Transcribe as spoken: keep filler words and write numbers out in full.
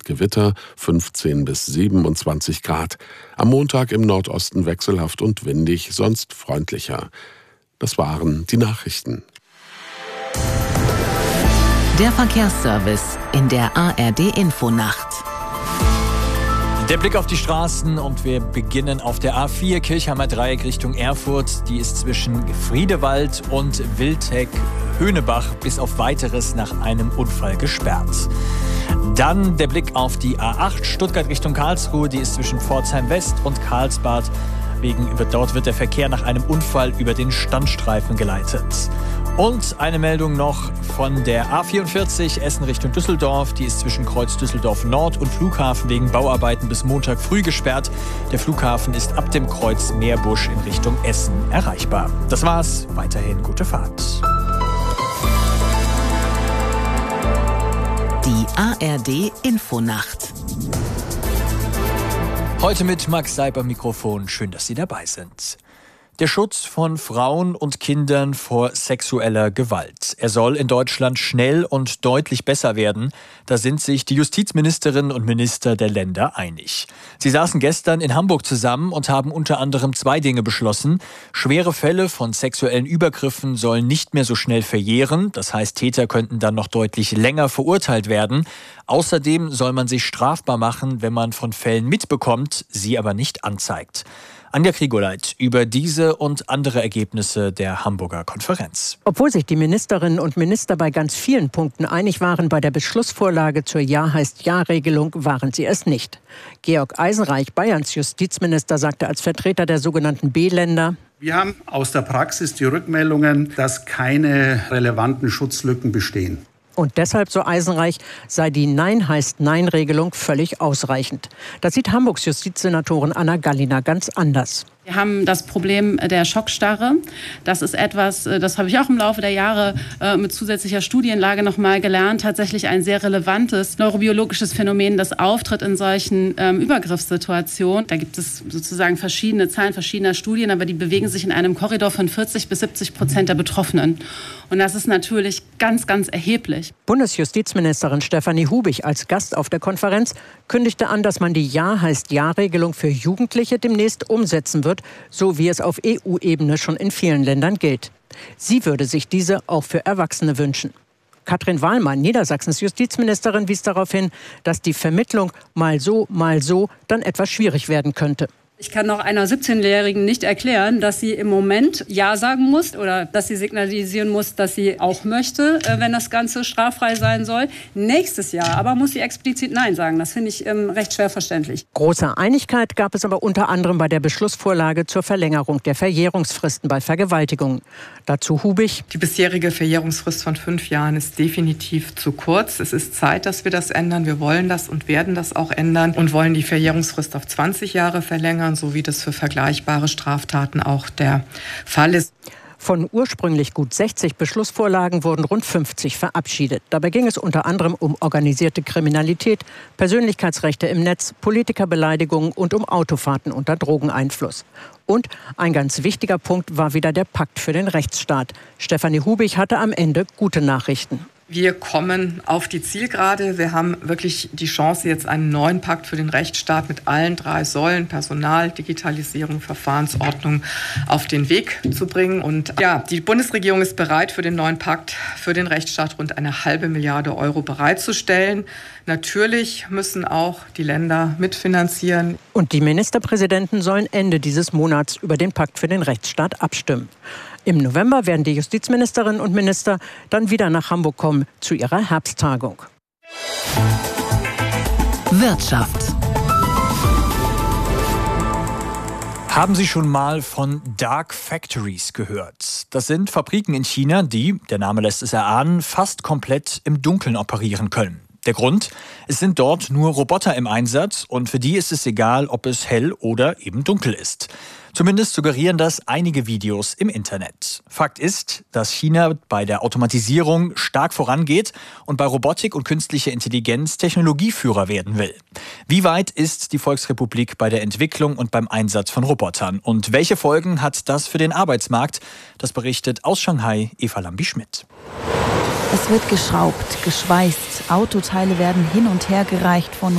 Gewitter, fünfzehn bis siebenundzwanzig Grad. Am Montag im Nordosten wechselhaft und windig, sonst freundlicher. Das waren die Nachrichten. Der Verkehrsservice in der A R D-Infonacht. Der Blick auf die Straßen und wir beginnen auf der A vier Kirchheimer Dreieck Richtung Erfurt. Die ist zwischen Friedewald und Wildheck-Höhnebach bis auf Weiteres nach einem Unfall gesperrt. Dann der Blick auf die A acht Stuttgart Richtung Karlsruhe. Die ist zwischen Pforzheim West und Karlsbad. Wegen, dort wird der Verkehr nach einem Unfall über den Standstreifen geleitet. Und eine Meldung noch von der A vierundvierzig Essen Richtung Düsseldorf. Die ist zwischen Kreuz Düsseldorf Nord und Flughafen wegen Bauarbeiten bis Montag früh gesperrt. Der Flughafen ist ab dem Kreuz Meerbusch in Richtung Essen erreichbar. Das war's. Weiterhin gute Fahrt. Die A R D-Infonacht. Heute mit Max Seib am Mikrofon. Schön, dass Sie dabei sind. Der Schutz von Frauen und Kindern vor sexueller Gewalt. Er soll in Deutschland schnell und deutlich besser werden. Da sind sich die Justizministerinnen und Minister der Länder einig. Sie saßen gestern in Hamburg zusammen und haben unter anderem zwei Dinge beschlossen. Schwere Fälle von sexuellen Übergriffen sollen nicht mehr so schnell verjähren. Das heißt, Täter könnten dann noch deutlich länger verurteilt werden. Außerdem soll man sich strafbar machen, wenn man von Fällen mitbekommt, sie aber nicht anzeigt. Anja Krigoleit über diese und andere Ergebnisse der Hamburger Konferenz. Obwohl sich die Ministerinnen und Minister bei ganz vielen Punkten einig waren, bei der Beschlussvorlage zur Ja-heißt-Ja-Regelung waren sie es nicht. Georg Eisenreich, Bayerns Justizminister, sagte als Vertreter der sogenannten B-Länder: Wir haben aus der Praxis die Rückmeldungen, dass keine relevanten Schutzlücken bestehen. Und deshalb, so Eisenreich, sei die Nein-heißt-Nein-Regelung völlig ausreichend. Das sieht Hamburgs Justizsenatorin Anna Gallina ganz anders. Wir haben das Problem der Schockstarre. Das ist etwas, das habe ich auch im Laufe der Jahre mit zusätzlicher Studienlage noch mal gelernt, tatsächlich ein sehr relevantes neurobiologisches Phänomen, das auftritt in solchen ähm, Übergriffssituationen. Da gibt es sozusagen verschiedene Zahlen verschiedener Studien, aber die bewegen sich in einem Korridor von vierzig bis siebzig Prozent der Betroffenen. Und das ist natürlich ganz, ganz erheblich. Bundesjustizministerin Stefanie Hubig als Gast auf der Konferenz kündigte an, dass man die Ja-heißt-Ja-Regelung für Jugendliche demnächst umsetzen wird, so wie es auf E U-Ebene schon in vielen Ländern gilt. Sie würde sich diese auch für Erwachsene wünschen. Katrin Wahlmann, Niedersachsens Justizministerin, wies darauf hin, dass die Vermittlung mal so, mal so dann etwas schwierig werden könnte. Ich kann noch einer siebzehnjährigen nicht erklären, dass sie im Moment Ja sagen muss oder dass sie signalisieren muss, dass sie auch möchte, wenn das Ganze straffrei sein soll. Nächstes Jahr aber muss sie explizit Nein sagen. Das finde ich ähm, recht schwer verständlich. Große Einigkeit gab es aber unter anderem bei der Beschlussvorlage zur Verlängerung der Verjährungsfristen bei Vergewaltigungen. Dazu Hubig: Die bisherige Verjährungsfrist von fünf Jahren ist definitiv zu kurz. Es ist Zeit, dass wir das ändern. Wir wollen das und werden das auch ändern und wollen die Verjährungsfrist auf zwanzig Jahre verlängern, so wie das für vergleichbare Straftaten auch der Fall ist. Von ursprünglich gut sechzig Beschlussvorlagen wurden rund fünfzig verabschiedet. Dabei ging es unter anderem um organisierte Kriminalität, Persönlichkeitsrechte im Netz, Politikerbeleidigungen und um Autofahrten unter Drogeneinfluss. Und ein ganz wichtiger Punkt war wieder der Pakt für den Rechtsstaat. Stefanie Hubig hatte am Ende gute Nachrichten. Wir kommen auf die Zielgerade. Wir haben wirklich die Chance, jetzt einen neuen Pakt für den Rechtsstaat mit allen drei Säulen, Personal, Digitalisierung, Verfahrensordnung, auf den Weg zu bringen. Und ja, die Bundesregierung ist bereit, für den neuen Pakt für den Rechtsstaat rund eine halbe Milliarde Euro bereitzustellen. Natürlich müssen auch die Länder mitfinanzieren. Und die Ministerpräsidenten sollen Ende dieses Monats über den Pakt für den Rechtsstaat abstimmen. Im November werden die Justizministerinnen und Minister dann wieder nach Hamburg kommen zu ihrer Herbsttagung. Wirtschaft. Haben Sie schon mal von Dark Factories gehört? Das sind Fabriken in China, die, der Name lässt es erahnen, fast komplett im Dunkeln operieren können. Der Grund? Es sind dort nur Roboter im Einsatz und für die ist es egal, ob es hell oder eben dunkel ist. Zumindest suggerieren das einige Videos im Internet. Fakt ist, dass China bei der Automatisierung stark vorangeht und bei Robotik und künstlicher Intelligenz Technologieführer werden will. Wie weit ist die Volksrepublik bei der Entwicklung und beim Einsatz von Robotern? Und welche Folgen hat das für den Arbeitsmarkt? Das berichtet aus Shanghai Eva Lambi-Schmidt. Es wird geschraubt, geschweißt, Autoteile werden hin und her gereicht von